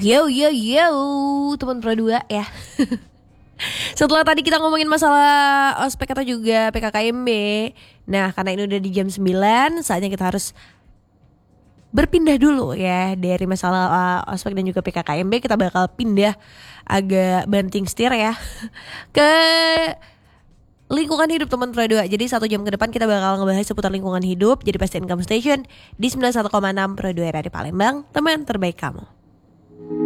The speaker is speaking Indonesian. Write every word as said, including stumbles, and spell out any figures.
Yo yo yo, teman Pro dua ya. Setelah tadi kita ngomongin masalah ospek atau juga P K K M B, nah karena ini udah di jam sembilan, saatnya kita harus berpindah dulu ya. Dari masalah uh, ospek dan juga P K K M B, kita bakal pindah agak banting setir ya ke lingkungan hidup teman Pro dua. Jadi satu jam ke depan kita bakal ngebahas seputar lingkungan hidup. Jadi pasti Income Station di sembilan puluh satu koma enam Pro dua Radio Palembang, teman terbaik kamu.